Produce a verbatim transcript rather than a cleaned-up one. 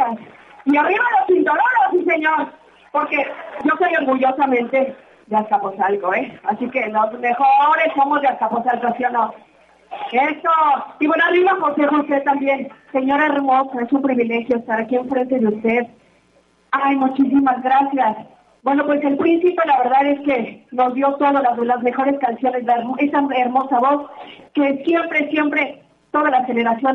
gracias. Y arriba los Cinturones, sí señor, porque yo soy orgullosamente de Azcapotzalco, ¿eh? Así que los mejores somos de Azcapotzalco, ¿sí o no? Eso. Y bueno, arriba José José también. Señora hermosa, es un privilegio estar aquí enfrente de usted. Ay, muchísimas gracias. Bueno, pues el príncipe, la verdad es que nos dio todas las, las mejores canciones, la, esa hermosa voz que siempre, siempre, todas las generaciones